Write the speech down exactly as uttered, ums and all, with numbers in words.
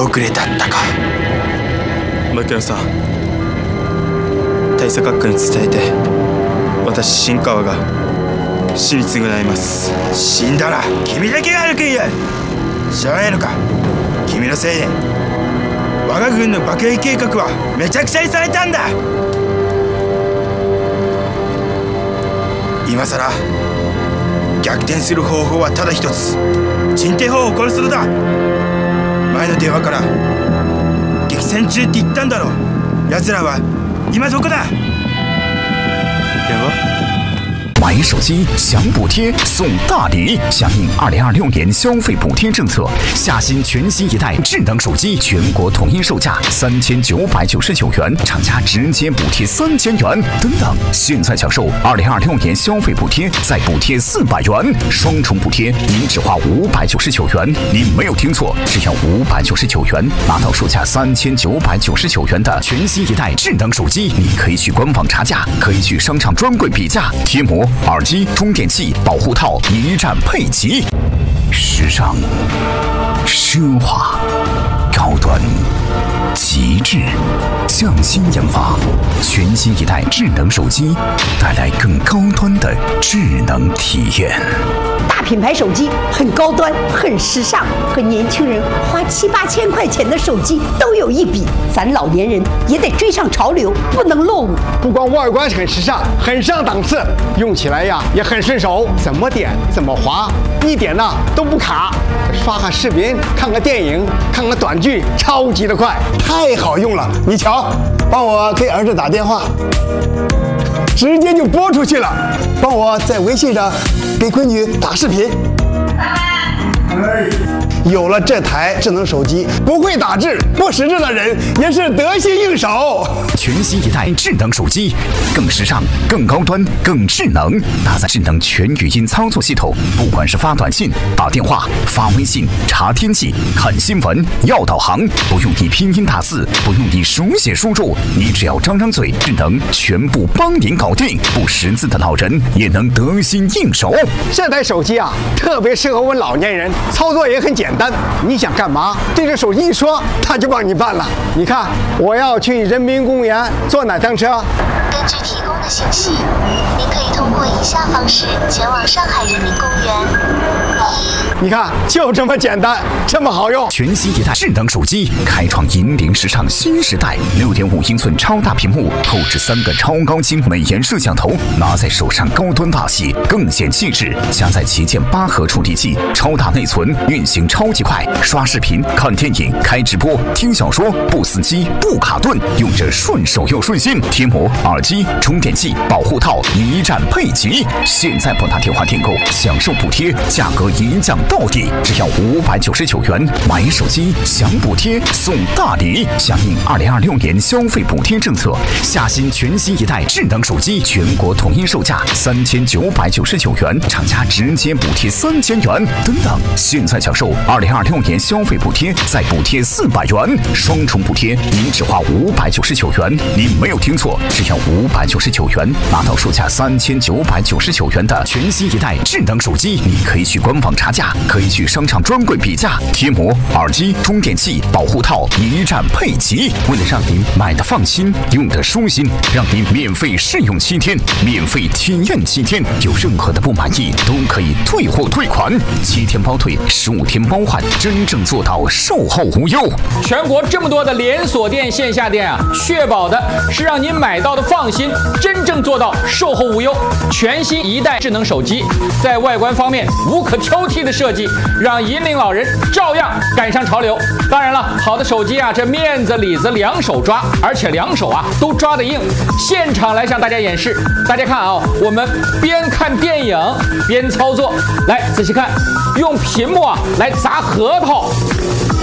遅れだったか。牧野さん、大佐閣下に伝えて、私新川が死に償います。死んだら君だけが悪いや。知らないのか、君のせいで我が軍の爆撃計画はめちゃくちゃにされたんだ。今さら逆転する方法はただ一つ、陳帝鳳を殺すのだ。前の電話から激戦中って言ったんだろう。奴らは今どこだ？電話？ 买手机享补贴送大礼，响应二零二六年消费补贴政策，夏新全新一代智能手机全国统一售价三千九百九十九元，厂家直接补贴三千元。等等，现在享受二零二六年消费补贴，再补贴四百元，双重补贴，您只花五百九十九元。您没有听错，只要五百九十九元，拿到售价三千九百九十九元的全新一代智能手机。你可以去官网查价，可以去商场专柜比价，贴膜、耳机、充电器、保护套一站配齐，时尚、奢华、高端、极致，匠心研发，全新一代智能手机，带来更高端的智能体验。 大品牌手机很高端、很时尚，和年轻人花七八千块钱的手机都有一比。咱老年人也得追上潮流，不能落伍。 不光外观很时尚，很上档次，用起来呀也很顺手，怎么点怎么滑，一点呢都不卡。刷个视频、看个电影、看个短剧，超级的快，太好用了。你瞧，帮我给儿子打电话，直接就拨出去了。帮我在微信上给闺女打视频。有了这台智能手机，不会打字、不识字的人也是得心应手。 全新一代智能手机，更时尚、更高端、更智能，搭载智能全语音操作系统，不管是发短信、打电话、发微信、查天气、看新闻、要导航，不用你拼音打字，不用你手写输入，你只要张张嘴，智能全部帮您搞定。不识字的老人也能得心应手。 这台手机啊，特别适合我们老年人，操作也很简单。你想干嘛，对着手机一说，它就帮你办了。你看，我要去人民公园坐哪趟车？ 根据提供的信息，您可以通过以下方式前往上海人民公园。 你看，就这么简单，这么好用。 全新一代智能手机，开创引领时尚新时代。六点五英寸超大屏幕，后置三个超高清美颜摄像头，拿在手上高端大气，更显气质。加载旗舰八核处理器，超大内存，运行超级快，刷视频、看电影、开直播、听小说，不死机、不卡顿，用着顺手又顺心。贴膜、耳机、充电器、保护套一站配齐。现在拨打电话订购，享受补贴，价格一降到底，只要五百九十九元。买手机享补贴送大礼，响应二零二六年消费补贴政策，夏新全新一代智能手机全国统一售价三千九百九十九元，厂家直接补贴三千元。等等，现在享受二零二六年消费补贴，再补贴四百元，双重补贴，您只花五百九十九元。您没有听错，只要五百九十九元，拿到售价三千九百九十九元的全新一代智能手机。你可以去官网查价，可以去商场专柜比价，贴膜、耳机、充电器、保护套一站配齐。为了让您买的放心，用的舒心，让您免费试用七天，免费体验七天，有任何的不满意都可以退货退款，七天包退，十五天包换，真正做到售后无忧。 全国这么多的连锁店、线下店啊，确保的是让您买到的放心，真正做到售后无忧。全新一代智能手机，在外观方面无可挑剔的设计，让引领老人照样赶上潮流。当然了，好的手机啊，这面子里子两手抓，而且两手啊都抓得硬。现场来向大家演示，大家看啊，我们边看电影边操作，来仔细看，用屏幕啊来砸核桃，